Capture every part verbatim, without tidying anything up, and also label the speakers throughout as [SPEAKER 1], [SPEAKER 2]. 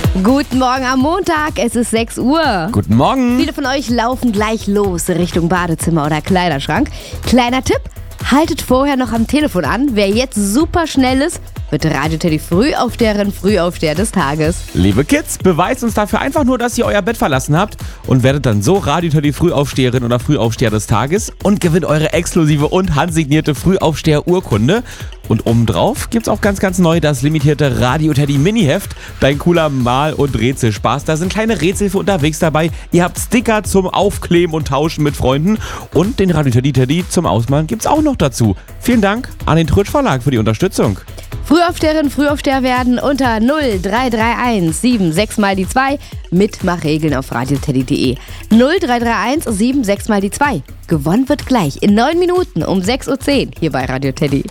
[SPEAKER 1] Guten Morgen am Montag, es ist sechs Uhr.
[SPEAKER 2] Guten Morgen.
[SPEAKER 1] Viele von euch laufen gleich los Richtung Badezimmer oder Kleiderschrank. Kleiner Tipp, haltet vorher noch am Telefon an. Wer jetzt super schnell ist, wird Radio Teddy Frühaufsteherin, Frühaufsteher des Tages.
[SPEAKER 2] Liebe Kids, beweist uns dafür einfach nur, dass ihr euer Bett verlassen habt und werdet dann so Radio Teddy Frühaufsteherin oder Frühaufsteher des Tages und gewinnt eure exklusive und handsignierte Frühaufsteher-Urkunde. Und obendrauf gibt's auch ganz, ganz neu das limitierte Radio Teddy Mini-Heft. Dein cooler Mal- und Rätselspaß. Da sind kleine Rätsel für unterwegs dabei. Ihr habt Sticker zum Aufkleben und Tauschen mit Freunden. Und den Radio Teddy Teddy zum Ausmalen gibt's auch noch dazu. Vielen Dank an den Trötsch Verlag für die Unterstützung.
[SPEAKER 1] Frühaufsteherin, Frühaufsteher werden unter null drei drei eins sieben sechs mal die zwei. Mitmachregeln auf radioteddy punkt de. null drei drei eins sieben sechs mal die zwei. Gewonnen wird gleich in neun Minuten um sechs Uhr zehn hier bei Radio Teddy.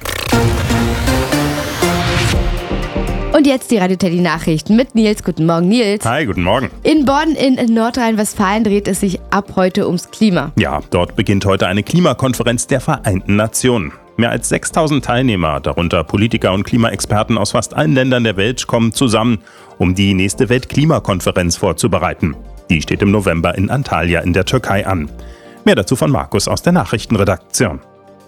[SPEAKER 1] Und jetzt die Radio Teddy Nachrichten mit Nils. Guten Morgen, Nils.
[SPEAKER 3] Hi, guten Morgen.
[SPEAKER 1] In Bonn in Nordrhein-Westfalen dreht es sich ab heute ums Klima.
[SPEAKER 3] Ja, dort beginnt heute eine Klimakonferenz der Vereinten Nationen. Mehr als sechstausend Teilnehmer, darunter Politiker und Klimaexperten aus fast allen Ländern der Welt, kommen zusammen, um die nächste Weltklimakonferenz vorzubereiten. Die steht im November in Antalya in der Türkei an. Mehr dazu von Markus aus der Nachrichtenredaktion.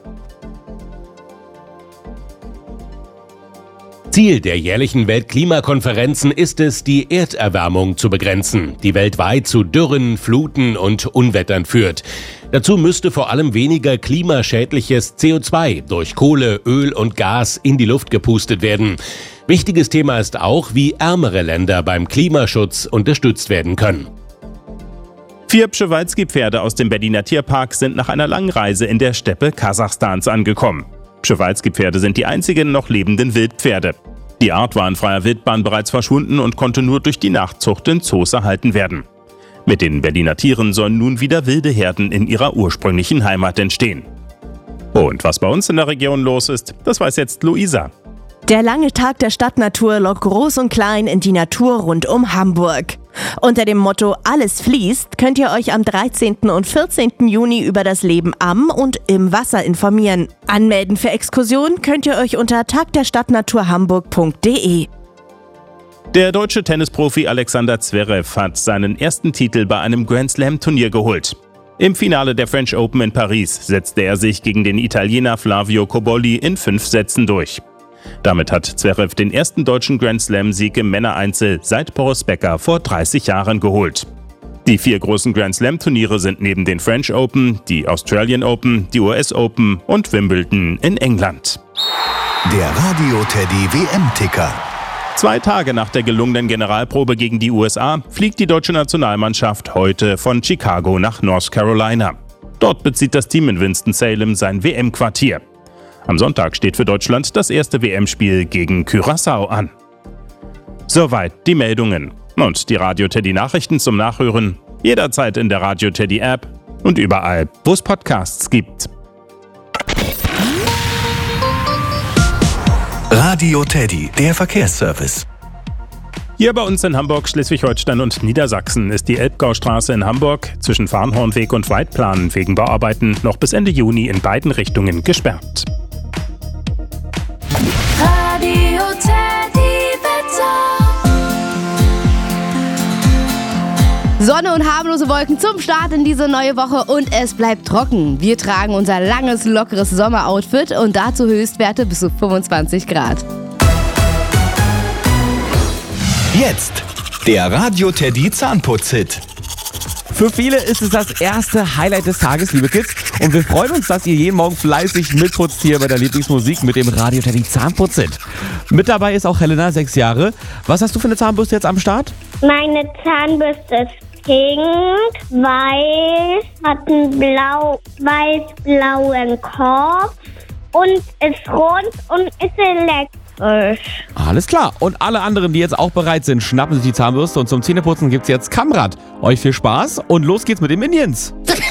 [SPEAKER 4] Ziel der jährlichen Weltklimakonferenzen ist es, die Erderwärmung zu begrenzen, die weltweit zu Dürren, Fluten und Unwettern führt. Dazu müsste vor allem weniger klimaschädliches C O zwei durch Kohle, Öl und Gas in die Luft gepustet werden. Wichtiges Thema ist auch, wie ärmere Länder beim Klimaschutz unterstützt werden können.
[SPEAKER 3] Vier Przewalski-Pferde aus dem Berliner Tierpark sind nach einer langen Reise in der Steppe Kasachstans angekommen. Przewalski-Pferde sind die einzigen noch lebenden Wildpferde. Die Art war in freier Wildbahn bereits verschwunden und konnte nur durch die Nachzucht in Zoos erhalten werden. Mit den Berliner Tieren sollen nun wieder wilde Herden in ihrer ursprünglichen Heimat entstehen. Und was bei uns in der Region los ist, das weiß jetzt Luisa.
[SPEAKER 5] Der lange Tag der Stadtnatur lockt Groß und Klein in die Natur rund um Hamburg. Unter dem Motto Alles fließt könnt ihr euch am dreizehnten und vierzehnten Juni über das Leben am und im Wasser informieren. Anmelden für Exkursionen könnt ihr euch unter tag der stadtnatur hamburg punkt de.
[SPEAKER 3] Der deutsche Tennisprofi Alexander Zverev hat seinen ersten Titel bei einem Grand-Slam-Turnier geholt. Im Finale der French Open in Paris setzte er sich gegen den Italiener Flavio Cobolli in fünf Sätzen durch. Damit hat Zverev den ersten deutschen Grand-Slam-Sieg im Männereinzel seit Boris Becker vor dreißig Jahren geholt. Die vier großen Grand-Slam-Turniere sind neben den French Open, die Australian Open, die U S Open und Wimbledon in England.
[SPEAKER 6] Der Radio Teddy W M-Ticker.
[SPEAKER 3] Zwei Tage nach der gelungenen Generalprobe gegen die U S A fliegt die deutsche Nationalmannschaft heute von Chicago nach North Carolina. Dort bezieht das Team in Winston-Salem sein W M-Quartier. Am Sonntag steht für Deutschland das erste W M-Spiel gegen Curaçao an. Soweit die Meldungen. Und die Radio Teddy Nachrichten zum Nachhören jederzeit in der Radio Teddy App und überall, wo es Podcasts gibt.
[SPEAKER 6] Radio Teddy, der Verkehrsservice.
[SPEAKER 3] Hier bei uns in Hamburg, Schleswig-Holstein und Niedersachsen ist die Elbgaustraße in Hamburg zwischen Farnhornweg und Weidplan wegen Bauarbeiten noch bis Ende Juni in beiden Richtungen gesperrt.
[SPEAKER 7] Radio Teddy Wetter.
[SPEAKER 1] Sonne und harmlose Wolken zum Start in diese neue Woche und es bleibt trocken. Wir tragen unser langes, lockeres Sommeroutfit und dazu Höchstwerte bis zu fünfundzwanzig Grad.
[SPEAKER 6] Jetzt der Radio Teddy Zahnputz-Hit.
[SPEAKER 2] Für viele ist es das erste Highlight des Tages, liebe Kids. Und wir freuen uns, dass ihr jeden Morgen fleißig mitputzt hier bei der Lieblingsmusik mit dem Radio Teddy Zahnputz-Hit. Mit dabei ist auch Helena, sechs Jahre. Was hast du für eine Zahnbürste jetzt am Start?
[SPEAKER 8] Meine Zahnbürste ist pink, weiß, hat einen blau, weiß-blauen Korb und ist rund und ist elektrisch.
[SPEAKER 2] Alles klar. Und alle anderen, die jetzt auch bereit sind, schnappen sich die Zahnbürste und zum Zähneputzen gibt's jetzt Kamrad. Euch viel Spaß und los geht's mit den Minions.